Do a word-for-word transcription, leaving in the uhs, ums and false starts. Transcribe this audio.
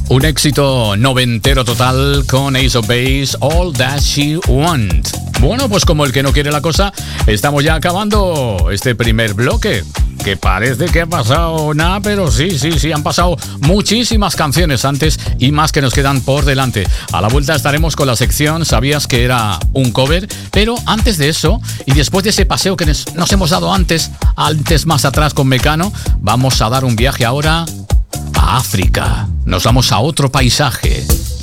Un éxito noventero total con Ace of Base, All That She Want. Bueno, pues como el que no quiere la cosa, estamos ya acabando este primer bloque. Que parece que ha pasado nada, pero sí, sí, sí, han pasado muchísimas canciones antes y más que nos quedan por delante. A la vuelta estaremos con la sección ¿Sabías que era un cover? Pero antes de eso, y después de ese paseo que nos, nos hemos dado antes, antes más atrás con Mecano, vamos a dar un viaje ahora a África. Nos vamos a otro paisaje.